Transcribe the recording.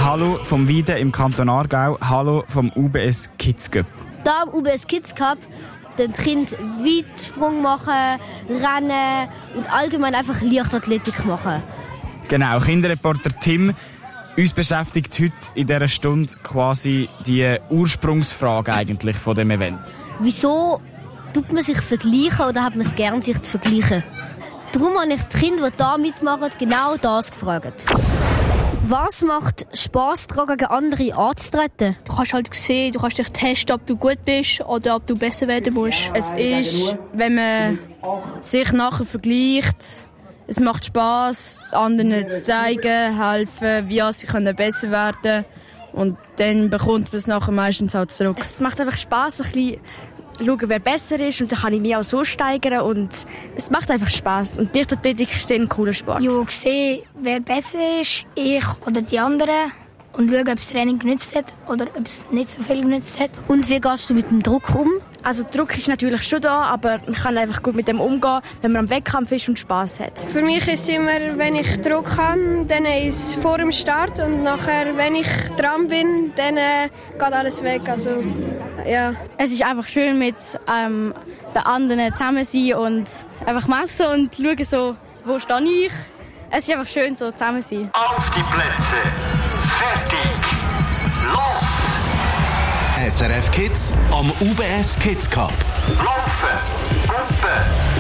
Hallo vom Weiden im Kanton Aargau. Hallo vom UBS Kids Cup. Da am UBS Kids Cup den Kind Weitsprung machen, rennen und allgemein einfach Leichtathletik machen. Genau, Kinderreporter Tim. Uns beschäftigt heute in dieser Stunde quasi die Ursprungsfrage eigentlich von dem Event. Wieso tut man sich vergleichen oder hat man es gern, sich zu vergleichen? Darum habe ich die Kinder, die hier mitmachen, genau das gefragt. Was macht Spass daran, gegen andere anzutreten? Du kannst halt sehen, du kannst dich testen, ob du gut bist oder ob du besser werden musst. Es ist, wenn man sich nachher vergleicht, es macht Spass, anderen zu zeigen, helfen, wie sie besser werden können. Und dann bekommt man es nachher meistens auch zurück. Es macht einfach Spass, ein bisschen schauen, wer besser ist, und dann kann ich mich auch so steigern und es macht einfach Spass. Und Leichtathletik ist ein cooler Sport. Ja, sehen, wer besser ist, ich oder die anderen, und schauen, ob das Training genützt hat oder ob es nicht so viel genützt hat. Und wie gehst du mit dem Druck um? Also Druck ist natürlich schon da, aber man kann einfach gut mit dem umgehen, wenn man am Wettkampf ist und Spass hat. Für mich ist es immer, wenn ich Druck habe, dann ist es vor dem Start, und nachher, wenn ich dran bin, dann geht alles weg. Also, ja. Es ist einfach schön, mit den anderen zusammen sein und einfach messen und schauen, so, wo stehe ich. Es ist einfach schön, so zusammen sein. Auf die Plätze, fertig, los! SRF Kids am UBS Kids Cup. Laufen, Gruppe,